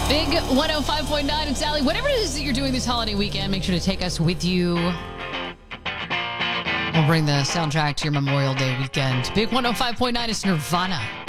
Big 105.9, it's Allie. Whatever it is that you're doing this holiday weekend, make sure to take us with you. We'll bring the soundtrack to your Memorial Day weekend. Big 105.9 is Nirvana.